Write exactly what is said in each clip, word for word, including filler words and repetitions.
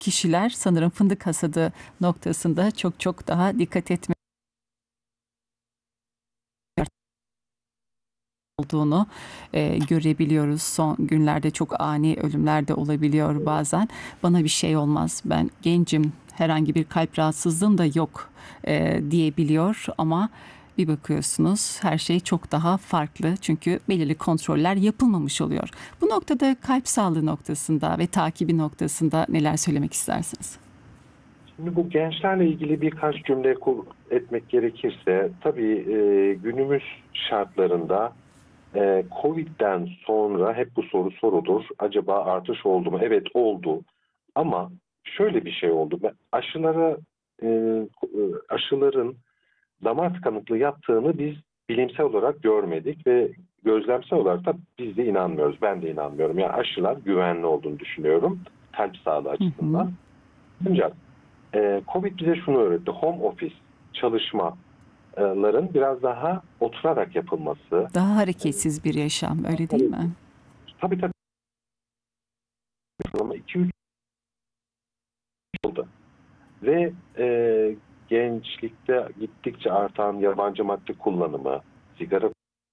kişiler sanırım fındık hasadı noktasında çok çok daha dikkat etme olduğunu e, görebiliyoruz. Son günlerde çok ani ölümler de olabiliyor bazen. Bana bir şey olmaz, ben gencim, herhangi bir kalp rahatsızlığım da yok e, diyebiliyor ama bir bakıyorsunuz her şey çok daha farklı. Çünkü belirli kontroller yapılmamış oluyor. Bu noktada kalp sağlığı noktasında ve takibi noktasında neler söylemek istersiniz? Şimdi bu gençlerle ilgili birkaç cümle kur- etmek gerekirse, tabii e, günümüz şartlarında e, Covid'den sonra hep bu soru sorulur. Acaba artış oldu mu? Evet, oldu. Ama şöyle bir şey oldu. Ben aşılara e, aşıların damar tıkanıklığı yaptığını biz bilimsel olarak görmedik ve gözlemsel olarak da biz de inanmıyoruz. Ben de inanmıyorum. Yani aşılar güvenli olduğunu düşünüyorum kalp sağlığı Hı hı. açısından. Ancak e, Covid bize şunu öğretti. Home office çalışmaların biraz daha oturarak yapılması. Daha hareketsiz bir yaşam, öyle değil Tabii mi? tabii. tabii ama iki üç yılda ve e, gençlikte gittikçe artan yabancı madde kullanımı, sigara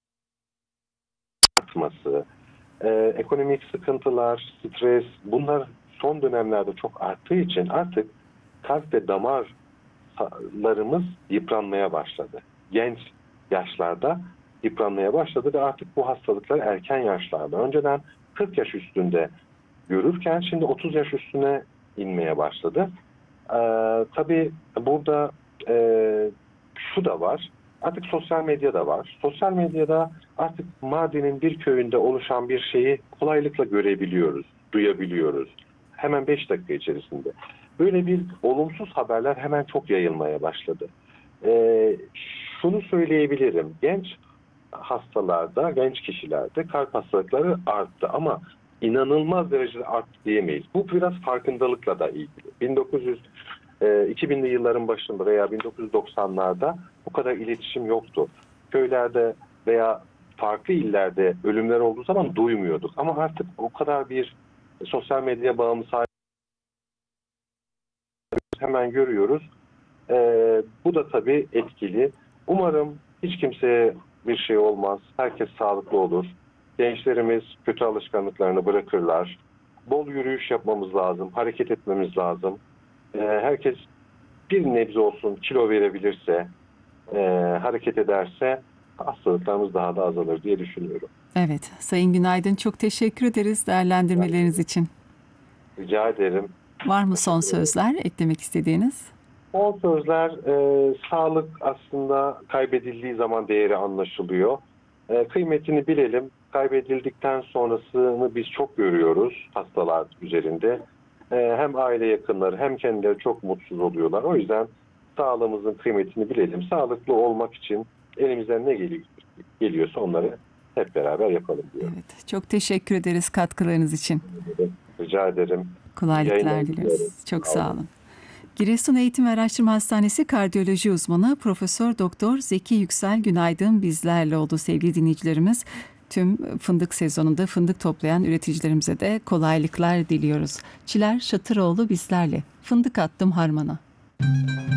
artması, e, ekonomik sıkıntılar, stres, bunlar son dönemlerde çok arttığı için artık kalp ve damarlarımız yıpranmaya başladı. Genç yaşlarda yıpranmaya başladı ve artık bu hastalıklar erken yaşlarda. Önceden kırk yaş üstünde görürken şimdi otuz yaş üstüne inmeye başladı. Ee, tabii burada e, şu da var. Artık sosyal medya da var. Sosyal medyada artık Mardin'in bir köyünde oluşan bir şeyi kolaylıkla görebiliyoruz, duyabiliyoruz. Hemen beş dakika içerisinde. Böyle bir olumsuz haberler hemen çok yayılmaya başladı. Ee, şunu söyleyebilirim. Genç hastalarda, genç kişilerde kalp hastalıkları arttı ama inanılmaz derecede arttı diyemeyiz. Bu biraz farkındalıkla da ilgili. bin dokuz yüz, e, iki binli yılların başında veya bin dokuz yüz doksanlarda bu kadar iletişim yoktu. Köylerde veya farklı illerde ölümler olduğu zaman duymuyorduk. Ama artık o kadar bir sosyal medya bağımlısı hemen görüyoruz. Ee, bu da tabii etkili. Umarım hiç kimseye bir şey olmaz. Herkes sağlıklı olur. Gençlerimiz kötü alışkanlıklarını bırakırlar. Bol yürüyüş yapmamız lazım. Hareket etmemiz lazım. Ee, herkes bir nebze olsun kilo verebilirse, e, hareket ederse hastalıklarımız daha da azalır diye düşünüyorum. Evet, Sayın Günaydın, çok teşekkür ederiz değerlendirmeleriniz için. Rica ederim. Var mı son Teşekkür ederim. sözler eklemek istediğiniz? Son sözler, e, sağlık aslında kaybedildiği zaman değeri anlaşılıyor. E, kıymetini bilelim. Kaybedildikten sonrasını biz çok görüyoruz hastalar üzerinde. E, hem aile yakınları hem kendileri çok mutsuz oluyorlar. O yüzden sağlığımızın kıymetini bilelim. Sağlıklı olmak için elimizden ne geliyor, geliyorsa onları hep beraber yapalım diyorum. Evet, çok teşekkür ederiz katkılarınız için. Rica ederim. İyi Kolaylıklar yayınlar diliyorum. diliyoruz. Çok Sağ sağ olun. olun. Giresun Eğitim ve Araştırma Hastanesi Kardiyoloji Uzmanı Profesör Doktor Zeki Yüksel Günaydın bizlerle oldu sevgili dinleyicilerimiz. Tüm fındık sezonunda fındık toplayan üreticilerimize de kolaylıklar diliyoruz. Çiler Şatıroğlu bizlerle. Fındık attım harmana.